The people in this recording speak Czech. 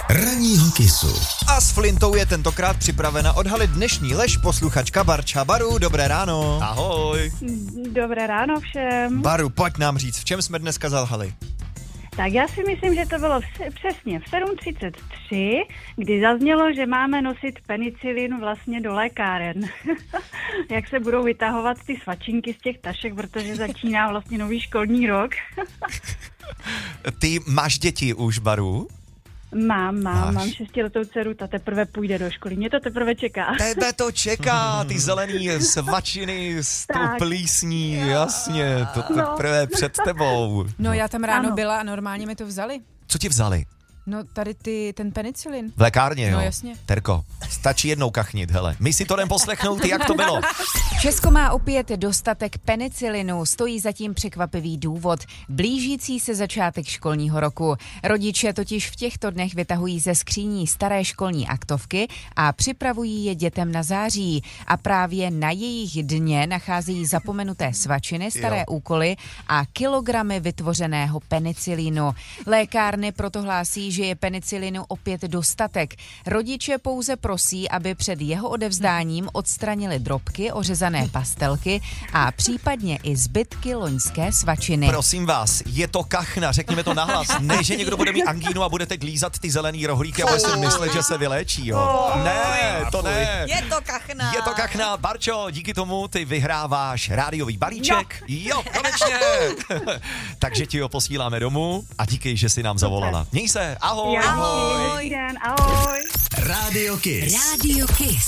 Ranního Kissu. A s Flintou je tentokrát připravena odhalit dnešní lež posluchačka Barča. Baru, dobré ráno. Ahoj. Dobré ráno všem. Baru, pojď nám říct, v čem jsme dneska zalhali? Tak já si myslím, že to bylo přesně v 7:33, kdy zaznělo, že máme nosit penicilin vlastně do lékáren. Jak se budou vytahovat ty svačinky z těch tašek, protože začíná vlastně nový školní rok. Ty máš děti už, Baru? Mám 6letou dceru, ta teprve půjde do školy. Mě to teprve čeká. Tebe to čeká, ty zelený svačiny s tou plísní, jasně, to teprve před tebou. No já tam ráno byla a normálně mi to vzali. Co ti vzali? No tady ten penicilin. V lékárně, jo? No jasně. Terko, stačí jednou kachnit, hele. My si to jdem poslechnout, jak to bylo. Česko má opět dostatek penicilinu, stojí zatím překvapivý důvod. Blížící se začátek školního roku. Rodiče totiž v těchto dnech vytahují ze skříní staré školní aktovky a připravují je dětem na září. A právě na jejich dně nacházejí zapomenuté svačiny, staré úkoly a kilogramy vytvořeného penicilinu. Lékárny proto hlásí, že je penicilinu opět dostatek. Rodiče pouze prosí, aby před jeho odevzdáním odstranili drobky, ořezané pastelky a případně i zbytky loňské svačiny. Prosím vás, je to kachna, řekněme to nahlas. Ne, že někdo bude mít angínu a bude teď lízat ty zelený rohlíky a bude si myslet, že se vyléčí, jo. Ne, to ne. Je to kachna. Je to kachna. Barčo, díky tomu ty vyhráváš rádiový balíček. Jo, konečně. Takže ti ho posíláme domů a díky, že jsi nám zavolala. Měj se, ahoj. Ahoj. Den, ahoj. Radio Kiss. Radio Kiss.